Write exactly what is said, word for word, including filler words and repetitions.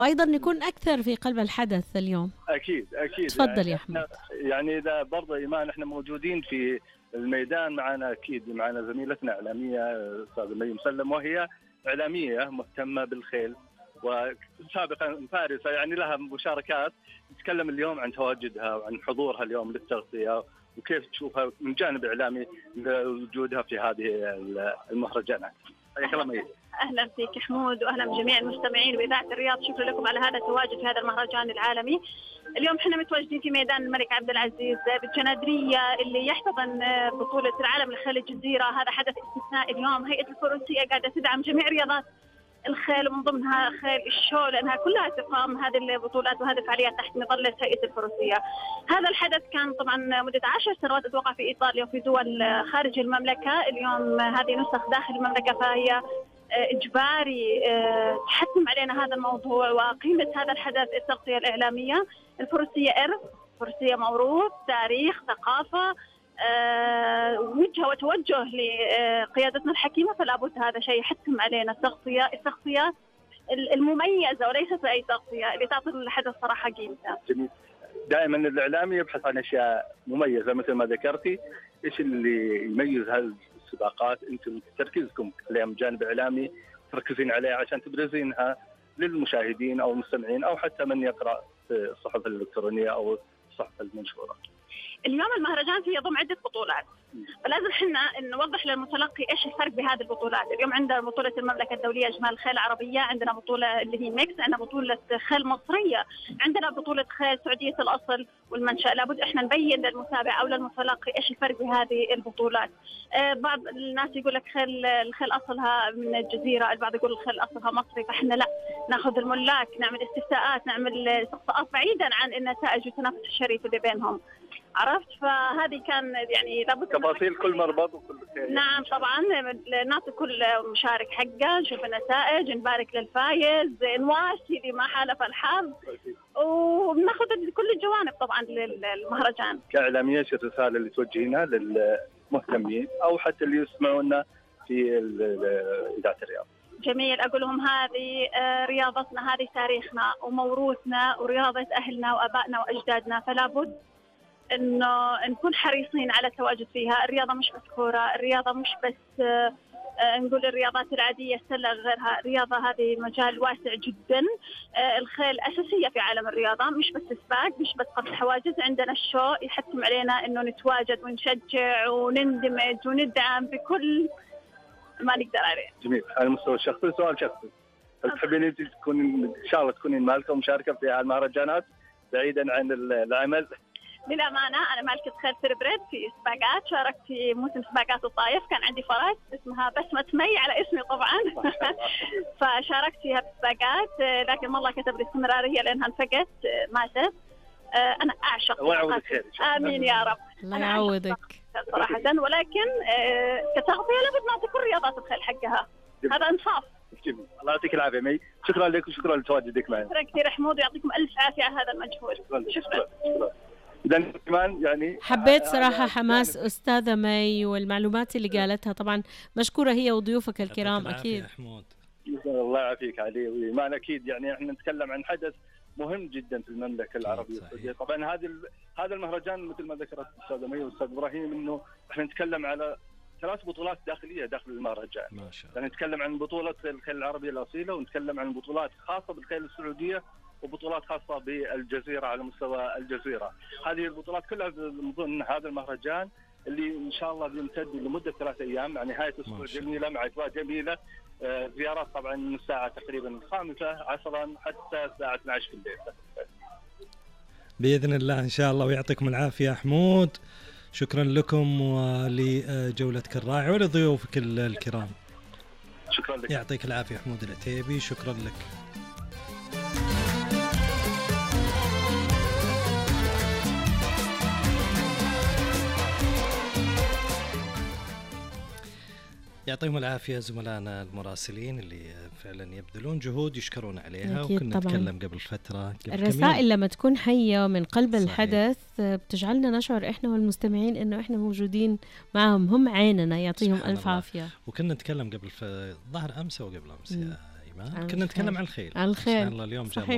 وأيضا نكون أكثر في قلب الحدث اليوم. أكيد أكيد. تفضل يعني يا حمود. يعني إذا برضه إيمان إحنا موجودين في الميدان، معنا أكيد معنا زميلتنا إعلامية أستاذة مي مسلم، وهي إعلامية مهتمة بالخيل وسابقا فارسة، يعني لها مشاركات. نتكلم اليوم عن تواجدها وعن حضورها اليوم للتغطية، وكيف تشوفها من جانب إعلامي وجودها في هذه المهرجانات. حياك الله مي. أهلا فيك حمود، وأهلا بجميع المستمعين بإذاعة الرياض. شكرا لكم على هذا التواجد في هذا المهرجان العالمي. اليوم احنا متواجدين في ميدان الملك عبد العزيز بالجنادرية اللي يحتضن بطولة العالم لخيل الجزيرة. هذا حدث استثنائي اليوم. هيئة الفروسية قاعدة تدعم جميع رياضات الخيل ومن ضمنها خيل الشو، لأنها كلها تقام هذه البطولات وهذه الفعاليات تحت مظلة هيئة الفروسية. هذا الحدث كان طبعا مدة عشر سنوات أتوقع في إيطاليا وفي دول خارج المملكة. اليوم هذه نسخ داخل المملكة، فهي إجباري تحتم علينا هذا الموضوع. وقيمة هذا الحدث التغطية الإعلامية. الفروسية إرث، الفروسية موروث، تاريخ، ثقافة، وجهة وتوجه لقيادتنا الحكيمة، فلا بد هذا شيء يحتم علينا. التغطية التغطيات المميزة وليست أي تغطية اللي تعطي الحدث صراحة قيمته. جميل. دائما الإعلامي يبحث عن أشياء مميزة مثل ما ذكرتي. إيش اللي يميز هذه السباقات؟ أنتم تركيزكم عليها من جانب إعلامي تركزين عليها عشان تبرزينها للمشاهدين أو المستمعين أو حتى من يقرأ في الصحف الإلكترونية أو الصحف المنشورة. اليوم المهرجان فيه يضم عدة بطولات، فلازم احنا نوضح للمتلقي ايش الفرق بهذه البطولات. اليوم عندنا بطولة المملكة الدولية اجمال خيل عربية، عندنا بطولة اللي هي ميكس، عندنا بطولة خيل مصرية، عندنا بطولة خيل سعودية الأصل والمنشأ. لابد احنا نبين للمتابع او للمتلقي ايش الفرق بهذه البطولات. آه بعض الناس يقول لك خيل الخيل اصلها من الجزيرة، البعض يقول الخيل اصلها مصري، فاحنا لا، ناخذ الملاك، نعمل استفتاءات، نعمل استقصاءات بعيدا عن النتائج والتنافس الشريف اللي بينهم. عرفت؟ فهذه كان يعني لابد تفاصيل كل مربط وكل شيء. نعم طبعا، نعطي كل مشارك حقه، نشوف النتائج، نبارك للفايز، نواسي لما حالف الحظ، وناخذ كل الجوانب طبعا للمهرجان. كإعلامية ايش الرسالة اللي توجهينها للمهتمين او حتى اللي يسمعونا في إذاعة الرياض؟ جميل. أقول لهم هذه رياضتنا، هذه تاريخنا وموروثنا ورياضة أهلنا وأبائنا وأجدادنا، فلا بد إنه نكون حريصين على التواجد فيها. الرياضة مش بس كورة، الرياضة مش بس نقول الرياضات العادية سلة غيرها. الرياضة هذه مجال واسع جدا. الخيل أساسية في عالم الرياضة، مش بس سباق، مش بس قفز حواجز. عندنا الشو يحتم علينا إنه نتواجد ونشجع ونندمج وندعم بكل ما نقدر عليه. جميل. على المستوى الشخصي سؤال شخصي، هل تحبين انت تكونين ان شاء الله تكونين مالكه ومشاركه في المهرجانات بعيدا عن العمل؟ للأمانة أنا مالكة خيل ثيربريد في سباقات، شاركت في موسم سباقات الطايف، كان عندي فرس اسمها بسمة مي على اسمي طبعا فشاركت فيها في سباقات، لكن الله كتب لي استمرارية لأنها انفقت ماتت. أنا أعشق الله يعوضك خير. آمين يا رب. الله يعوضك صراحة، ولكن كتغطية لابد نعطي كل رياضات الخيل حقها، هذا إنصاف. جميل. الله يعطيك العافية مي، شكرا لك وشكرا لتواجدك معنا. شكرا كثير حمود، ويعطيكم ألف عافية على هذا المجهود. شكرا. شكرا. شكرا. إذن كمان يعني حبيت صراحة حماس أستاذة مي والمعلومات اللي قالتها، طبعا مشكورة هي وضيوفك الكرام. أكيد حمود. الله يعافيك علي وإيمان. أكيد يعني إحنا نتكلم عن حدث مهم جدا في المملكة العربية السعودية. طبعا هذا هذا المهرجان مثل ما ذكرت الأستاذة مي والأستاذ إبراهيم إنه إحنا نتكلم على ثلاث بطولات داخلية داخل المهرجان. ما شاء الله. يعني نتكلم عن بطولة الخيل العربية الأصيلة، ونتكلم عن بطولات خاصة بالخيل السعودية، وبطولات خاصة بالجزيرة على مستوى الجزيرة. هذه البطولات كلها من ضمن هذا المهرجان اللي إن شاء الله بيمتد لمدة ثلاث أيام، مع نهاية أسبوع جميلة مع أجواء جميلة. آه زيارات طبعا من الساعة تقريبا الخامسة عصرا حتى الساعة اثنعش في الليل بإذن الله إن شاء الله. ويعطيكم العافية حمود، شكرا لكم ولجولتك الرائعة ولضيوفك الكرام. شكرا لك. يعطيك العافية حمود العتيبي، شكرا لك. يعطيهم العافية زملائنا المراسلين اللي فعلا يبذلون جهود يشكرون عليها. وكنا نتكلم قبل فترة قبل الرسائل لما تكون حية من قلب صحيح. الحدث بتجعلنا نشعر إحنا والمستمعين إنه إحنا موجودين معهم، هم عيننا. يعطيهم ألف عافية. وكنا نتكلم قبل ف... ظهر أمس وقبل أمس يا إيمان كنا نتكلم عن الخيل. عن الخيل. اليوم